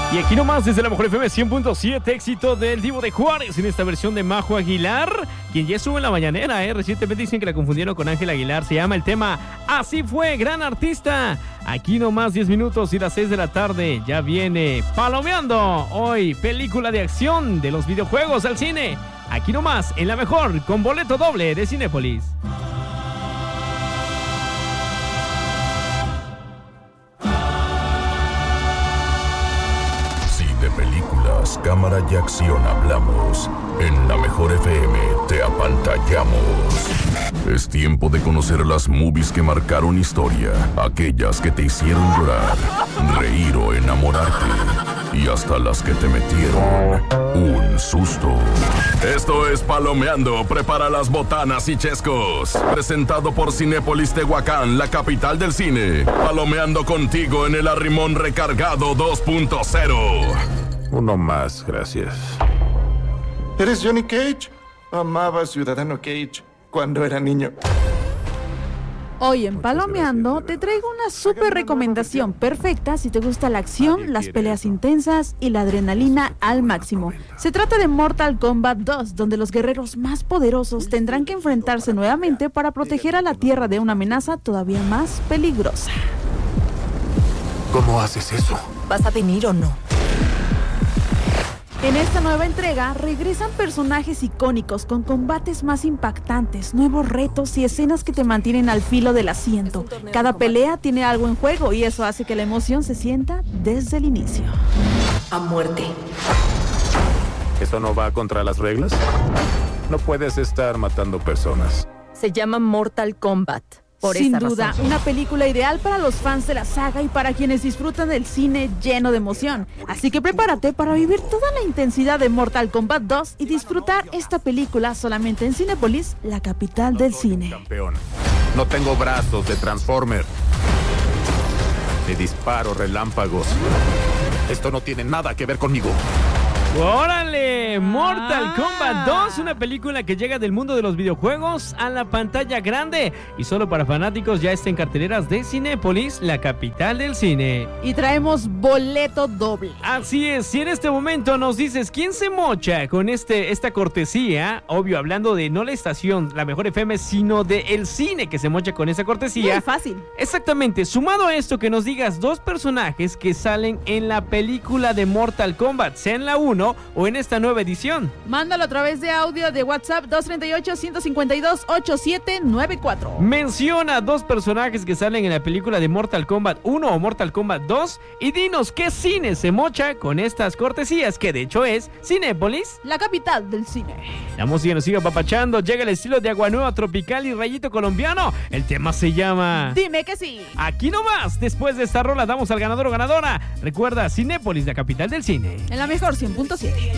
Y aquí nomás desde la Mejor FM 100.7, éxito del Divo de Juárez en esta versión de Majo Aguilar, quien ya estuvo en la mañanera, Recientemente dicen que la confundieron con Ángel Aguilar. Se llama el tema Así Fue, gran artista. Aquí nomás 10 minutos y las 6 de la tarde ya viene Palomeando. Hoy película de acción de los videojuegos al cine. Aquí nomás en la mejor, con boleto doble de Cinépolis. Películas, cámara y acción hablamos. En la Mejor FM te apantallamos. Es tiempo de conocer las movies que marcaron historia, aquellas que te hicieron llorar, reír o enamorarte, y hasta las que te metieron un susto. Esto es Palomeando, prepara las botanas y chescos. Presentado por Cinépolis Tehuacán, la capital del cine. Palomeando contigo en el Arrimón Recargado 2.0. Uno más, gracias. ¿Eres Johnny Cage? Amaba a Ciudadano Cage cuando era niño. Hoy en Palomeando te traigo una súper recomendación perfecta si te gusta la acción, las peleas intensas y la adrenalina al máximo. Se trata de Mortal Kombat 2, donde los guerreros más poderosos tendrán que enfrentarse nuevamente para proteger a la Tierra de una amenaza todavía más peligrosa. ¿Cómo haces eso? ¿Vas a venir o no? En esta nueva entrega regresan personajes icónicos con combates más impactantes, nuevos retos y escenas que te mantienen al filo del asiento. Cada pelea tiene algo en juego y eso hace que la emoción se sienta desde el inicio. A muerte. ¿Eso no va contra las reglas? No puedes estar matando personas. Se llama Mortal Kombat. Sin duda, una película ideal para los fans de la saga y para quienes disfrutan del cine lleno de emoción. Así que prepárate para vivir toda la intensidad de Mortal Kombat 2 y disfrutar esta película solamente en Cinépolis, la capital del cine. Campeón. No tengo brazos de Transformer. Ni disparo relámpagos. Esto no tiene nada que ver conmigo. ¡Órale! Mortal Kombat 2, una película que llega del mundo de los videojuegos a la pantalla grande y solo para fanáticos. Ya está en carteleras de Cinépolis, la capital del cine. Y traemos boleto doble. Así es, si en este momento nos dices quién se mocha con esta cortesía, obvio, hablando de no la estación, la Mejor FM, sino de el cine que se mocha con esa cortesía. Muy fácil. Exactamente, sumado a esto que nos digas dos personajes que salen en la película de Mortal Kombat, sea en la 1 o en esta nueva edición. Mándalo a través de audio de WhatsApp 238-152-8794. Menciona dos personajes que salen en la película de Mortal Kombat 1 o Mortal Kombat 2 y dinos qué cine se mocha con estas cortesías, que de hecho es Cinépolis, la capital del cine. La música nos sigue apapachando, llega el estilo de Agua Nueva, tropical y rayito colombiano. El tema se llama Dime que sí. Aquí nomás, después de esta rola damos al ganador o ganadora. Recuerda, Cinépolis, la capital del cine. En la mejor 100.7.